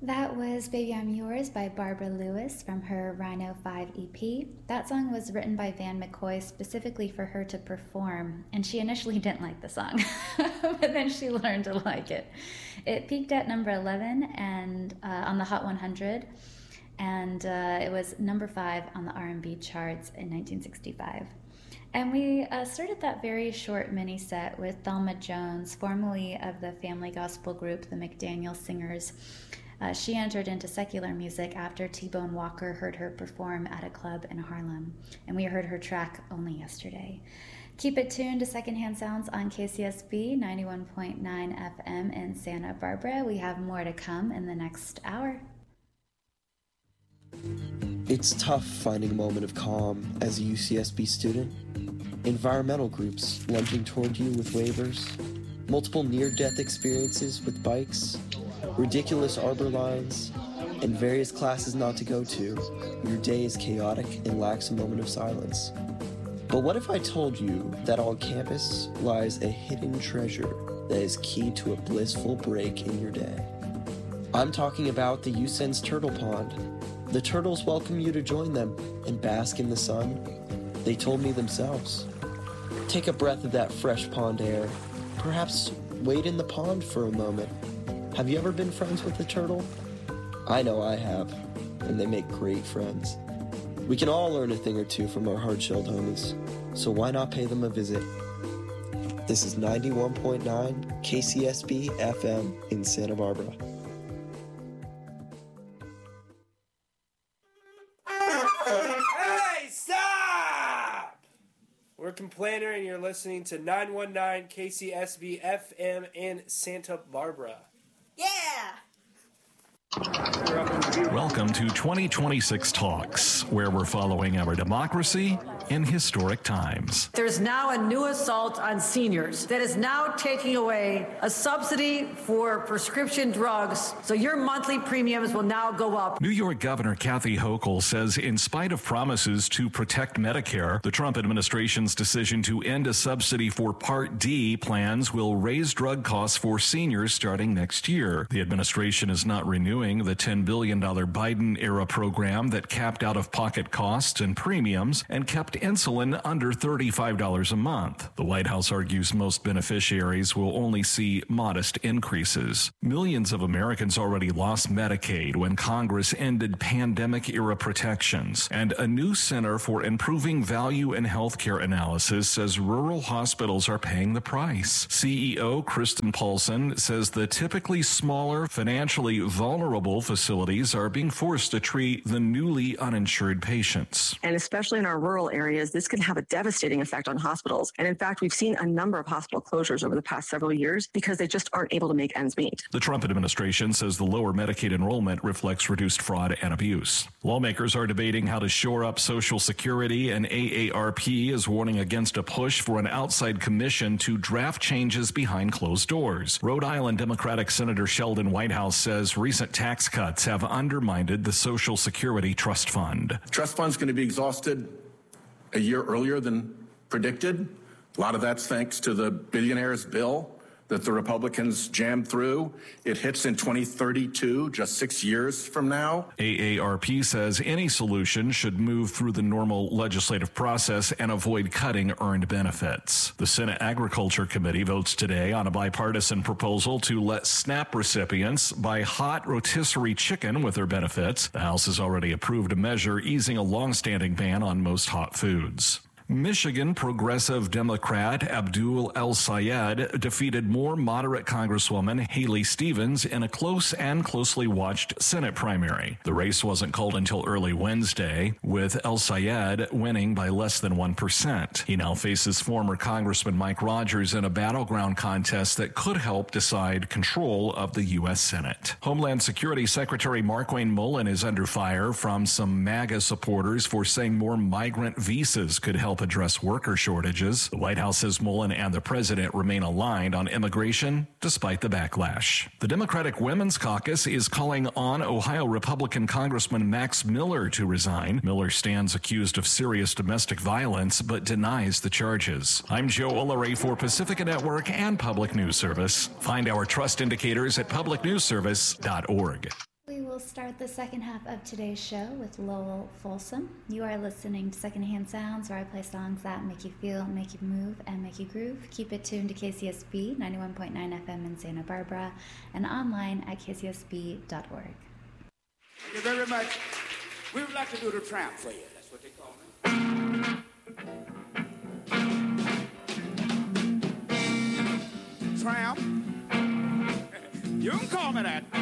That was Baby I'm Yours by Barbara Lewis from her Rhino 5 EP. That song was written by Van McCoy specifically for her to perform, and she initially didn't like the song, but then she learned to like it. It peaked at number 11 and on the Hot 100, and it was number 5 on the R&B charts in 1965. And we started that very short mini set with Thelma Jones, formerly of the family gospel group the McDaniel Singers. She entered into secular music after T-Bone Walker heard her perform at a club in Harlem, and we heard her track only yesterday. Keep it tuned to Secondhand Sounds on KCSB 91.9 FM in Santa Barbara. We have more to come in the next hour. It's tough finding a moment of calm as a UCSB student. Environmental groups lunging toward you with waivers, multiple near-death experiences with bikes, ridiculous arbor lines, and various classes not to go to. Your day is chaotic and lacks a moment of silence. But what if I told you that on campus lies a hidden treasure that is key to a blissful break in your day? I'm talking about the USEN's Turtle Pond. The turtles welcome you to join them and bask in the sun. They told me themselves. Take a breath of that fresh pond air. Perhaps wade in the pond for a moment. Have you ever been friends with a turtle? I know I have, and they make great friends. We can all learn a thing or two from our hard-shelled homies, so why not pay them a visit? This is 91.9 KCSB FM in Santa Barbara. Hey, stop! We're Complainer, and you're listening to 919 KCSB FM in Santa Barbara. Yeah! Welcome to 2026 Talks, where we're following our democracy in historic times. There's now a new assault on seniors that is now taking away a subsidy for prescription drugs, so your monthly premiums will now go up. New York Governor Kathy Hochul says in spite of promises to protect Medicare, the Trump administration's decision to end a subsidy for Part D plans will raise drug costs for seniors starting next year. The administration is not renewing the $10 billion Biden-era program that capped out-of-pocket costs and premiums and kept insulin under $35 a month. The White House argues most beneficiaries will only see modest increases. Millions of Americans already lost Medicaid when Congress ended pandemic-era protections, and a new Center for Improving Value in Healthcare Analysis says rural hospitals are paying the price. CEO Kristen Paulson says the typically smaller, financially vulnerable facilities are being forced to treat the newly uninsured patients. And especially in our rural areas, this can have a devastating effect on hospitals. And in fact, we've seen a number of hospital closures over the past several years because they just aren't able to make ends meet. The Trump administration says the lower Medicaid enrollment reflects reduced fraud and abuse. Lawmakers are debating how to shore up Social Security, and AARP is warning against a push for an outside commission to draft changes behind closed doors. Rhode Island Democratic Senator Sheldon Whitehouse says recent tax cuts have undermined the Social Security Trust Fund. Trust fund's going to be exhausted a year earlier than predicted. A lot of that's thanks to the billionaires' bill that the Republicans jammed through. It hits in 2032, just 6 years from now. AARP says any solution should move through the normal legislative process and avoid cutting earned benefits. The Senate Agriculture Committee votes today on a bipartisan proposal to let SNAP recipients buy hot rotisserie chicken with their benefits. The House has already approved a measure easing a longstanding ban on most hot foods. Michigan progressive Democrat Abdul El-Sayed defeated more moderate Congresswoman Haley Stevens in a close and closely watched Senate primary. The race wasn't called until early Wednesday, with El-Sayed winning by less than 1%. He now faces former Congressman Mike Rogers in a battleground contest that could help decide control of the U.S. Senate. Homeland Security Secretary Markwayne Mullin is under fire from some MAGA supporters for saying more migrant visas could help address worker shortages. The White House says Mullin and the president remain aligned on immigration despite the backlash. The Democratic Women's Caucus is calling on Ohio Republican Congressman Max Miller to resign. Miller stands accused of serious domestic violence but denies the charges. I'm Joe Ullery for Pacifica Network and Public News Service. Find our trust indicators at publicnewsservice.org. We We'll start the second half of today's show with Lowell Folsom. You are listening to Secondhand Sounds, where I play songs that make you feel, make you move, and make you groove. Keep it tuned to KCSB 91.9 FM in Santa Barbara and online at kcsb.org. Thank you very much. We would like to do the tramp for you. That's what they call me. Tramp? You can call me that.